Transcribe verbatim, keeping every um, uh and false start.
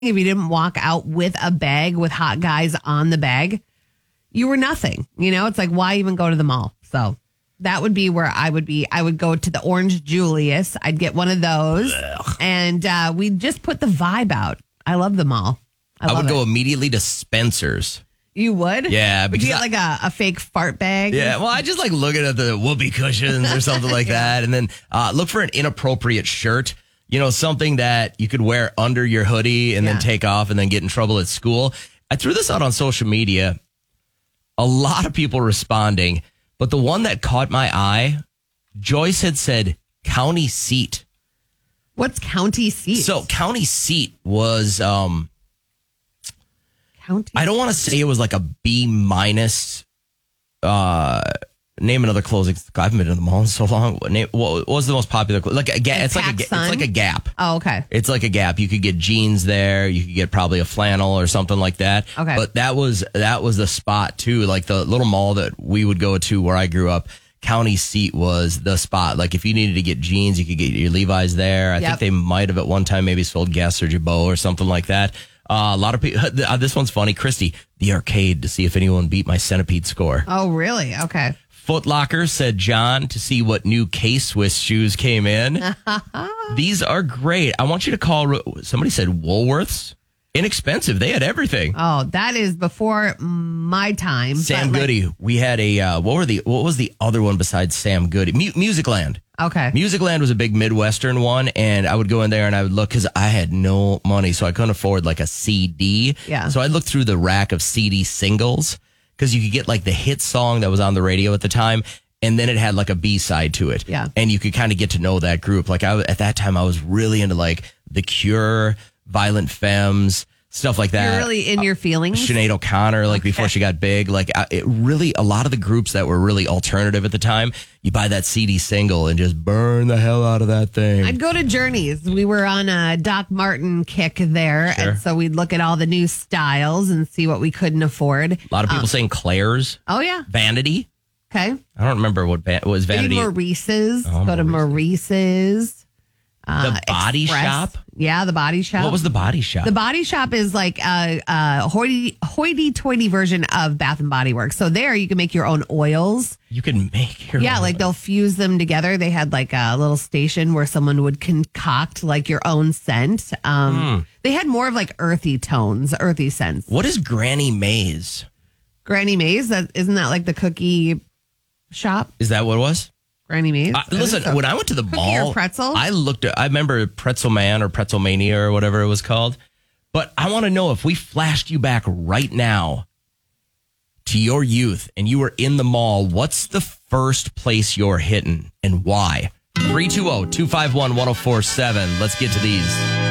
if you didn't walk out with a bag with hot guys on the bag, you were nothing. You know, it's like, why even go to the mall? So that would be where I would be. I would go to the Orange Julius. I'd get one of those. Ugh. And uh, we'd just put the vibe out. I love the mall. I, I love would go it. immediately to Spencer's. You would? Yeah. Would you get I, like a, a fake fart bag? Yeah. Well, I just like looking at the whoopee cushions or something like yeah. that. And then uh, look for an inappropriate shirt. You know, something that you could wear under your hoodie and yeah. then take off and then get in trouble at school. I threw this out on social media. A lot of people responding. But the one that caught my eye, Joyce had said county seat. What's county seat? So county seat was... um. County. I don't want to say it was like a B minus. Uh, name another clothing. I haven't been to the mall in so long. What, name, what was the most popular? Like a Gap. It's like a. It's like a Gap. Oh, okay. It's like a Gap. You could get jeans there. You could get probably a flannel or something like that. Okay. But that was that was the spot too. Like the little mall that we would go to where I grew up. County seat was the spot. Like if you needed to get jeans, you could get your Levi's there. I yep. think they might have at one time maybe sold Guess or Jabot or something like that. Uh, a lot of people. Uh, this one's funny. Christy, the arcade to see if anyone beat my Centipede score. Oh, really? Okay. Foot Locker said John to see what new K-Swiss shoes came in. These are great. I want you to call. Somebody said Woolworths. Inexpensive. They had everything. Oh, that is before my time. Sam Goody. Like, we had a. Uh, what were the? What was the other one besides Sam Goody? M- Musicland. Okay. Musicland was a big Midwestern one, and I would go in there and I would look because I had no money, so I couldn't afford like a C D. Yeah. So I'd look through the rack of C D singles because you could get like the hit song that was on the radio at the time, and then it had like a B side to it. Yeah. And you could kind of get to know that group. Like I at that time, I was really into like The Cure, Violent Femmes. Stuff like that. You're really in your feelings. Uh, Sinead O'Connor, like okay. before she got big, like uh, it really, a lot of the groups that were really alternative at the time, you buy that C D single and just burn the hell out of that thing. I'd go to Journeys. We were on a Doc Martin kick there. Sure. And so we'd look at all the new styles and see what we couldn't afford. A lot of people um, saying Claire's. Oh, yeah. Vanity. Okay. I don't remember what, what was Vanity. Maybe Maurice's. Oh, go to Maurice's. Uh, the Body Express. Shop? Yeah, the Body Shop. What was the Body Shop? The Body Shop is like a, a hoity, hoity-toity version of Bath and Body Works. So there you can make your own oils. You can make your Yeah, own. like they'll fuse them together. They had like a little station where someone would concoct like your own scent. Um, mm. They had more of like earthy tones, earthy scents. What is Granny Mae's? Granny Mae's? That, isn't that like the cookie shop? Is that what it was? Granny Mae's. Uh, listen, so. when I went to the mall, or pretzel? I looked at, I remember Pretzel Man or Pretzel Mania or whatever it was called. But I want to know if we flashed you back right now to your youth and you were in the mall, what's the first place you're hitting and why? three two zero, two five one, one zero four seven. Let's get to these.